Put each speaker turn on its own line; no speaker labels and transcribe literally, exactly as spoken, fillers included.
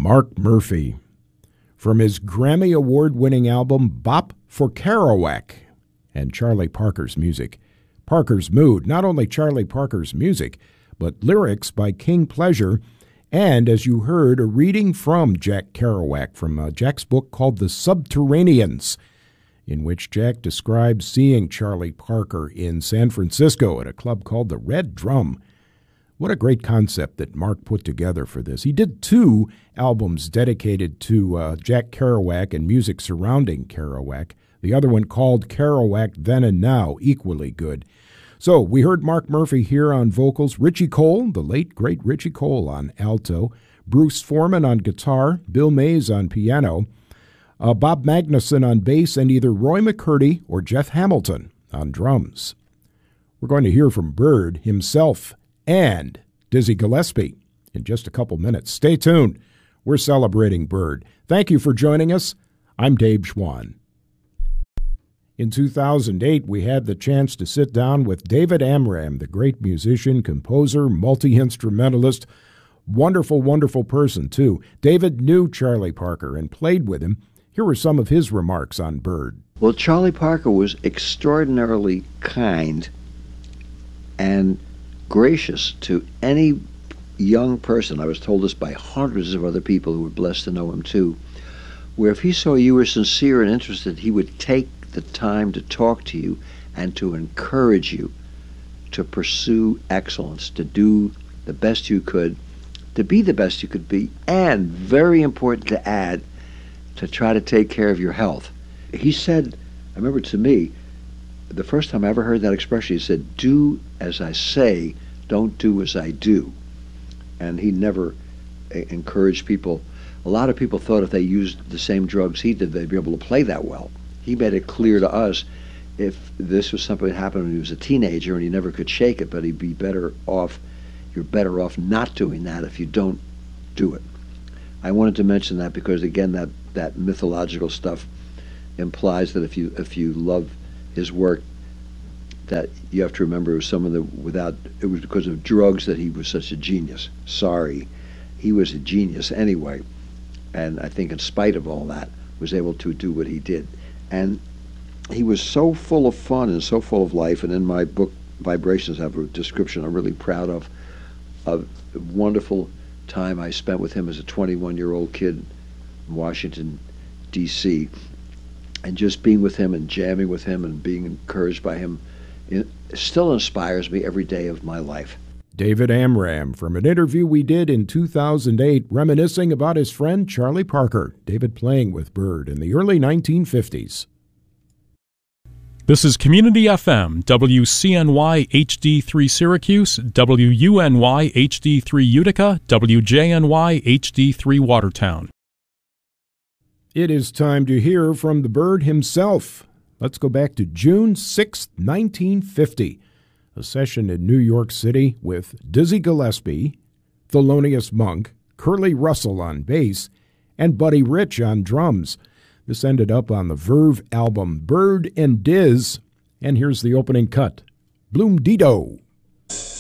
Mark Murphy, from his Grammy Award-winning album Bop for Kerouac, and Charlie Parker's music. Parker's Mood, not only Charlie Parker's music, but lyrics by King Pleasure, and, as you heard, a reading from Jack Kerouac from uh, Jack's book called The Subterraneans, in which Jack describes seeing Charlie Parker in San Francisco at a club called the Red Drum. What a great concept that Mark put together for this. He did two albums dedicated to uh, Jack Kerouac and music surrounding Kerouac. The other one called Kerouac Then and Now, equally good. So we heard Mark Murphy here on vocals, Richie Cole, the late, great Richie Cole on alto, Bruce Foreman on guitar, Bill Mays on piano, uh, Bob Magnuson on bass, and either Roy McCurdy or Jeff Hamilton on drums. We're going to hear from Bird himself and Dizzy Gillespie in just a couple minutes. Stay tuned. We're celebrating Bird. Thank you for joining us. I'm Dave Schwann. In two thousand eight, we had the chance to sit down with David Amram, the great musician, composer, multi-instrumentalist, wonderful, wonderful person, too. David knew Charlie Parker and played with him. Here were some of his remarks on Bird.
Well, Charlie Parker was extraordinarily kind and gracious to any young person. I was told this by hundreds of other people who were blessed to know him, too, where if he saw you were sincere and interested, he would take the time to talk to you and to encourage you to pursue excellence, to do the best you could, to be the best you could be, and very important to add, to try to take care of your health. He said, I remember to me, the first time I ever heard that expression, he said, do as I say, don't do as I do. And he never encouraged people. A lot of people thought if they used the same drugs he did, they'd be able to play that well. He made it clear to us if this was something that happened when he was a teenager and he never could shake it, but he'd be better off, you're better off not doing that if you don't do it. I wanted to mention that because, again, that, that mythological stuff implies that if you if you love his work, that you have to remember it was someone that without, it was because of drugs that he was such a genius. Sorry, he was a genius anyway, and I think in spite of all that, was able to do what he did. And he was so full of fun and so full of life, and in my book, Vibrations, I have a description I'm really proud of, of the wonderful time I spent with him as a twenty-one-year-old kid in Washington, D C, and just being with him and jamming with him and being encouraged by him, it still inspires me every day of my life.
David Amram from an interview we did in two thousand eight reminiscing about his friend Charlie Parker, David playing with Bird in the early nineteen fifties.
This is Community F M, W C N Y H D three Syracuse, W U N Y H D three Utica, W J N Y H D three Watertown.
It is time to hear from the Bird himself. Let's go back to June sixth, nineteen fifty. A session in New York City with Dizzy Gillespie, Thelonious Monk, Curly Russell on bass, and Buddy Rich on drums. This ended up on the Verve album Bird and Diz, and here's the opening cut, Bloom Dido.